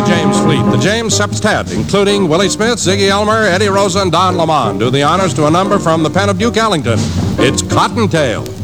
James Fleet, the James Septet, including Willie Smith, Ziggy Elmer, Eddie Rosa, and Don Lamont, do the honors to a number from the pen of Duke Ellington. It's Cottontail.